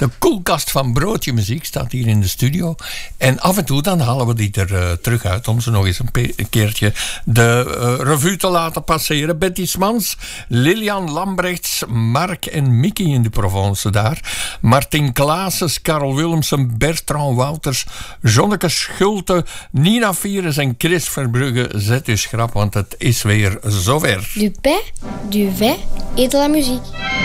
De koelkast van Broodje Muziek staat hier in de studio. En af en toe dan halen we die er terug uit om ze nog eens een keertje de revue te laten passeren. Betty Smans, Lilian Lambrechts, Mark en Mickey in de Provence daar. Martin Klaasens, Karel Willemsen, Bertrand Wouters, Jonneke Schulte, Nina Vieres en Chris Verbrugge. Zet uw schrap, want het is weer zover. Du pain, du vin et de la musique.